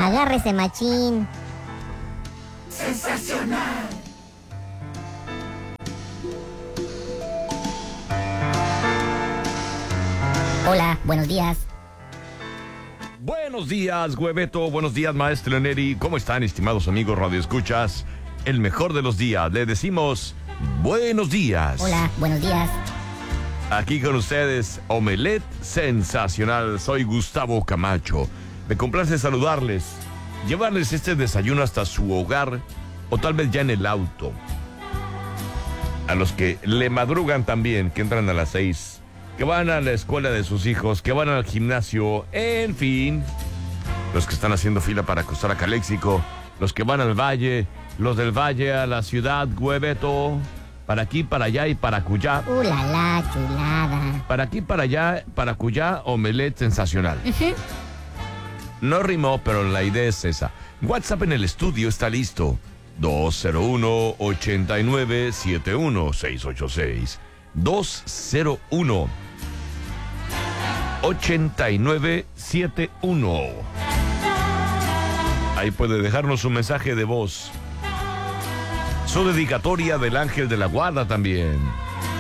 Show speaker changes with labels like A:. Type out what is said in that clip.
A: Agárrese, machín.
B: Sensacional.
A: Hola, buenos días.
C: Buenos días, Hueveto. Buenos días, maestro Neri. ¿Cómo están, estimados amigos radioescuchas? El mejor de los días. Le decimos buenos días.
A: Hola, buenos días.
C: Aquí con ustedes, Omelette Sensacional. Soy Gustavo Camacho. Me complace saludarles, llevarles este desayuno hasta su hogar o tal vez ya en el auto. A los que le madrugan también, que entran a las 6, que van a la escuela de sus hijos, que van al gimnasio, en fin. Los que están haciendo fila para cruzar a Caléxico, los que van al valle, los del valle a la ciudad, Hueveto. Para aquí, para allá y para cuyá.
A: La chulada.
C: Para aquí, para allá, para cuyá, Omelette Sensacional. No rimó, pero la idea es esa. WhatsApp en el estudio está listo. 201-8971-686. 201-8971. Ahí puede dejarnos un mensaje de voz. Su dedicatoria del Ángel de la Guarda también.